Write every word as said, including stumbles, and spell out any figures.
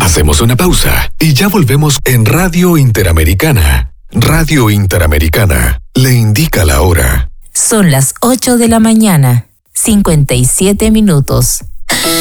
Hacemos una pausa y ya volvemos en Radio Interamericana. Radio Interamericana le indica la hora. Son las ocho de la mañana, cincuenta y siete minutos.